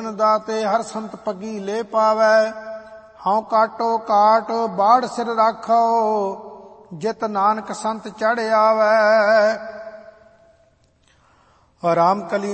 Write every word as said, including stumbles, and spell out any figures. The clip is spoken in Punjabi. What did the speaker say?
ਬਿਨ ਦਾਤੇ ਹਰ ਸੰਤ ਪੱਗੀ ਲੈ ਪਾਵੈ। ਹਉ ਕਾਟੋ ਕਾਟ ਬਾੜ ਸਿਰ ਰਾਖੋ ਜਿਤ ਨਾਨਕ ਸੰਤ ਚੜ੍ਹ ਆਵੈ। ਰਾਮ ਕਲੀ